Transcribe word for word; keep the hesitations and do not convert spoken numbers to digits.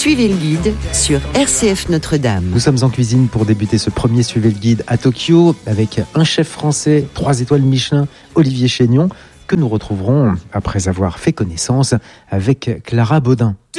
Suivez le guide sur R C F Notre-Dame. Nous sommes en cuisine pour débuter ce premier Suivez le guide à Tokyo avec un chef français, trois étoiles Michelin, Olivier Chénion, que nous retrouverons après avoir fait connaissance avec Clara Baudin.